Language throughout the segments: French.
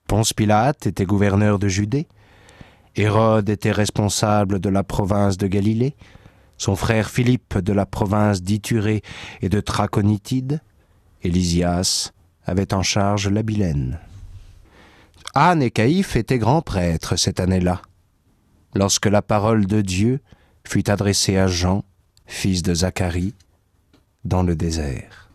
Ponce Pilate était gouverneur de Judée. Hérode était responsable de la province de Galilée. Son frère Philippe de la province d'Ithurée et de Trachonitide. Et Lysias avait en charge l'Abilène. Anne et Caïphe étaient grands prêtres cette année-là, lorsque la parole de Dieu fut adressée à Jean, fils de Zacharie, dans le désert.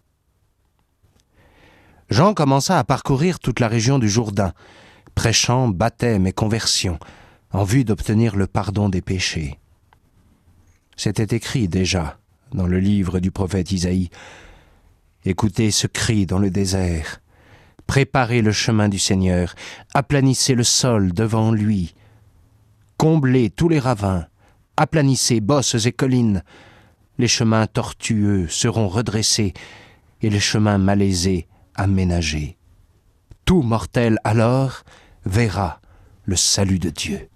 Jean commença à parcourir toute la région du Jourdain, prêchant baptême et conversion, en vue d'obtenir le pardon des péchés. C'était écrit déjà dans le livre du prophète Isaïe. Écoutez ce cri dans le désert. Préparez le chemin du Seigneur, aplanissez le sol devant lui. Comblez tous les ravins, aplanissez bosses et collines. Les chemins tortueux seront redressés et les chemins malaisés aménagés. Tout mortel alors verra le salut de Dieu.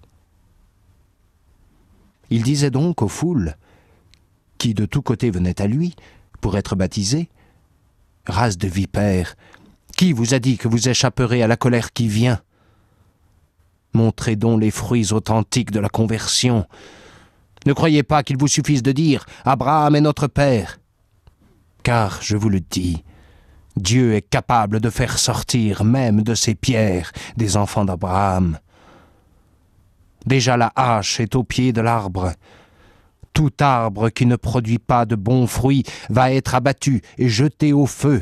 Il disait donc aux foules, qui de tous côtés venaient à lui pour être baptisés, « Race de vipères, qui vous a dit que vous échapperez à la colère qui vient ? Montrez donc les fruits authentiques de la conversion. Ne croyez pas qu'il vous suffise de dire « Abraham est notre père ». Car, je vous le dis, Dieu est capable de faire sortir même de ces pierres des enfants d'Abraham. Déjà la hache est au pied de l'arbre. Tout arbre qui ne produit pas de bons fruits va être abattu et jeté au feu.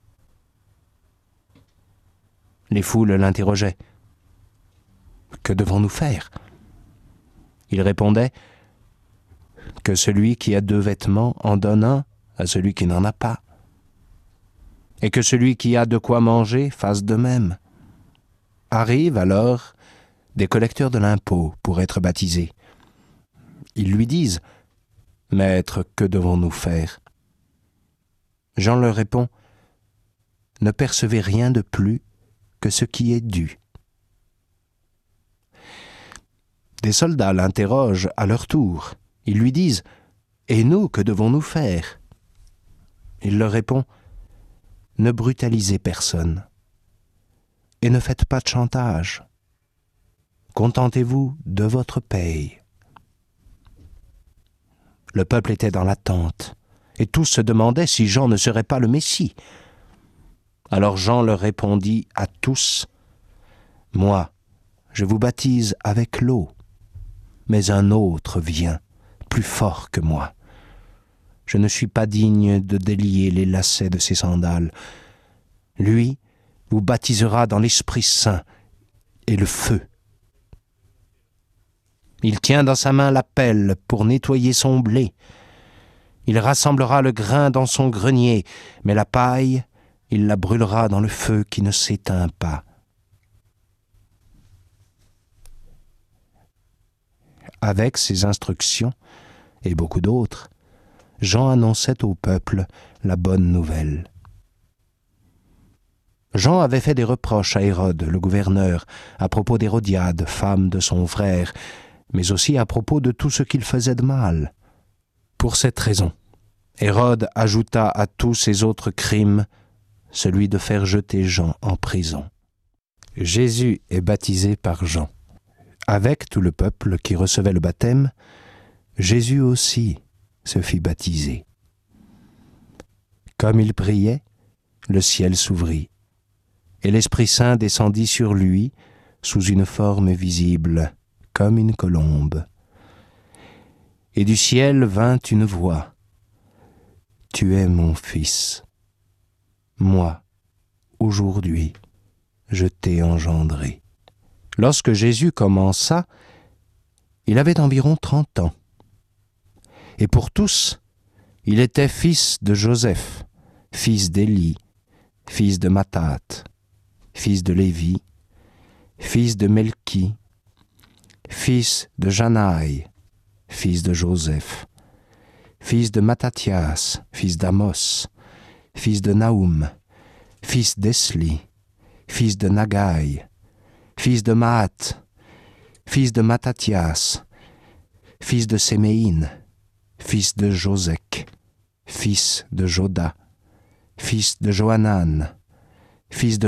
Les foules l'interrogeaient. Que devons-nous faire ? Il répondait que celui qui a 2 vêtements en donne un à celui qui n'en a pas, et que celui qui a de quoi manger fasse de même. Arrivent alors des collecteurs de l'impôt pour être baptisés. Ils lui disent « Maître, que devons-nous faire ?» Jean leur répond « Ne percevez rien de plus que ce qui est dû. » Des soldats l'interrogent à leur tour. Ils lui disent « Et nous, que devons-nous faire ?» Il leur répond « Ne brutalisez personne et ne faites pas de chantage. Contentez-vous de votre paye. » Le peuple était dans l'attente, et tous se demandaient si Jean ne serait pas le Messie. Alors Jean leur répondit à tous, « Moi, je vous baptise avec l'eau, mais un autre vient, plus fort que moi. Je ne suis pas digne de délier les lacets de ses sandales. Lui vous baptisera dans l'Esprit Saint et le feu. Il tient dans sa main la pelle pour nettoyer son blé. Il rassemblera le grain dans son grenier, mais la paille, il la brûlera dans le feu qui ne s'éteint pas. » Avec ces instructions, et beaucoup d'autres, Jean annonçait au peuple la bonne nouvelle. Jean avait fait des reproches à Hérode, le gouverneur, à propos d'Hérodiade, femme de son frère, mais aussi à propos de tout ce qu'il faisait de mal. Pour cette raison, Hérode ajouta à tous ses autres crimes celui de faire jeter Jean en prison. Jésus est baptisé par Jean. Avec tout le peuple qui recevait le baptême, Jésus aussi se fit baptiser. Comme il priait, le ciel s'ouvrit, et l'Esprit Saint descendit sur lui sous une forme visible, comme une colombe. Et du ciel vint une voix. « Tu es mon Fils. Moi, aujourd'hui, je t'ai engendré. » Lorsque Jésus commença, il avait environ 30 ans. Et pour tous, il était fils de Joseph, fils d'Élie, fils de Mathat, fils de Lévi, fils de Melchi, fils de Janaï, fils de Joseph, fils de Mattathias, fils d'Amos, fils de Naoum, fils d'Esli, fils de Nagai, fils de Mahat, fils de Mattathias, fils de Séméine, fils de Josek, fils de Joda, fils de Johanan, fils de